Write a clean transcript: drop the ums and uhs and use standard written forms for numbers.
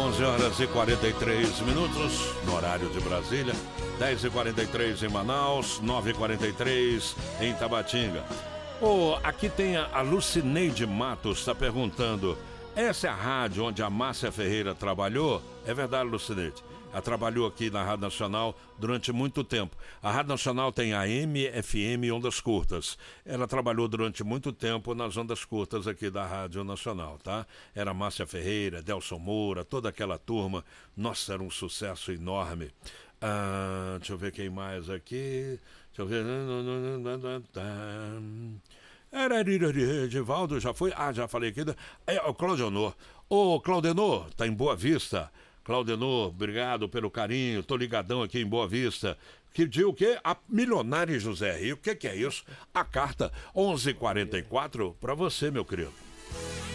11 horas e 43 minutos no horário de Brasília, 10h43 em Manaus, 9h43 em Tabatinga. Aqui tem a Lucineide Matos, está perguntando: essa é a rádio onde a Márcia Ferreira trabalhou? É verdade, Lucineide. Ela trabalhou aqui na Rádio Nacional durante muito tempo. A Rádio Nacional tem AM, FM e ondas curtas. Ela trabalhou durante muito tempo nas ondas curtas aqui da Rádio Nacional, tá? Era Márcia Ferreira, Delson Moura, toda aquela turma. Nossa, era um sucesso enorme. Deixa eu ver quem mais aqui. Deixa eu ver. Era Edivaldo, já foi? Já falei aqui. É o Claudenor. Claudenor, tá em Boa Vista. Claudenor, obrigado pelo carinho, tô ligadão aqui em Boa Vista. Que dia o quê? A Milionária José Rio, o que é isso? A carta 1144 para você, meu querido.